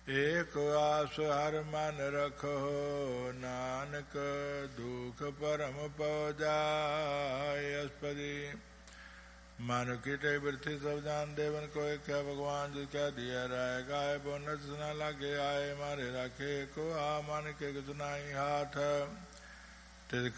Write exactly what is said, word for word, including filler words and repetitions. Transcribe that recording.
एक आस हर मन रखो, नानक दुख परम पव जाय। अस्पदी मानो कीटे वृथि सब जान, देवन को क्या भगवान जो क्या दिया राय। गाय बोनत सुना लागे आए, मारे राखे को आ मान के सुनाई हाथ। तिल